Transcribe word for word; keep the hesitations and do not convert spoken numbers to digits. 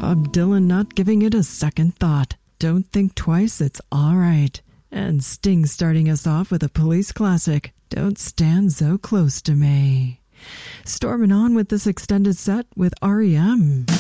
Bob Dylan not giving it a second thought. Don't think twice, it's all right. And Sting starting us off with a Police classic, Don't Stand So Close to Me. Storming on with this extended set with R E M.